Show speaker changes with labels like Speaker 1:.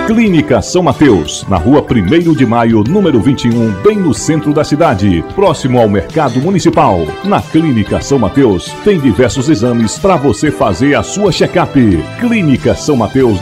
Speaker 1: Clínica São Mateus, na rua 1º de Maio, número 21, bem no centro da cidade, próximo ao Mercado Municipal. Na Clínica São Mateus, tem diversos exames para você fazer a sua check-up. Clínica São Mateus,